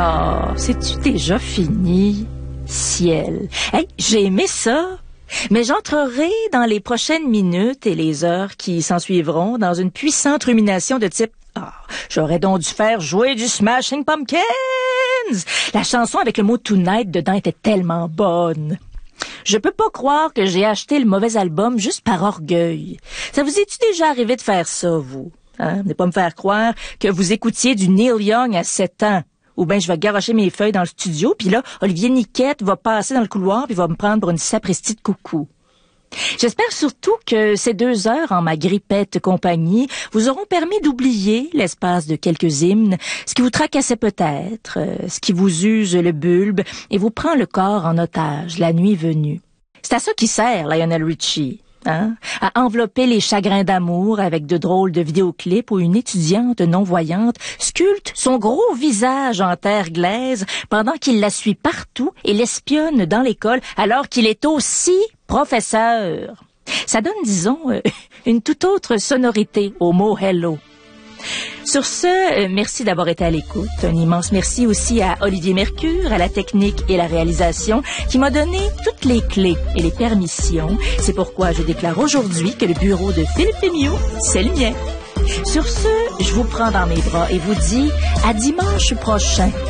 Ah, c'est-tu déjà fini? Ciel. Hey, j'ai aimé ça. Mais j'entrerai dans les prochaines minutes et les heures qui s'ensuivront dans une puissante rumination de type « Ah, j'aurais donc dû faire jouer du Smashing Pumpkins! » La chanson avec le mot « Tonight » dedans était tellement bonne. Je peux pas croire que j'ai acheté le mauvais album juste par orgueil. Ça vous est-tu déjà arrivé de faire ça, vous? Hein? Ne pas me faire croire que vous écoutiez du Neil Young à 7 ans. Ou bien je vais garocher mes feuilles dans le studio, puis là, Olivier Niquette va passer dans le couloir puis va me prendre pour une sapristi de coucou. J'espère surtout que ces 2 heures en ma grippette compagnie vous auront permis d'oublier l'espace de quelques hymnes, ce qui vous tracassait peut-être, ce qui vous use le bulbe et vous prend le corps en otage la nuit venue. C'est à ça qui sert Lionel Richie. Hein? À envelopper les chagrins d'amour avec de drôles de vidéoclips où une étudiante non-voyante sculpte son gros visage en terre glaise pendant qu'il la suit partout et l'espionne dans l'école alors qu'il est aussi professeur. Ça donne, disons, une toute autre sonorité au mot « hello ». Sur ce, merci d'avoir été à l'écoute. Un immense merci aussi à Olivier Mercure, à la technique et la réalisation, qui m'a donné toutes les clés et les permissions. C'est pourquoi je déclare aujourd'hui que le bureau de Philippe Mieux, c'est le mien. Sur ce, je vous prends dans mes bras et vous dis à dimanche prochain.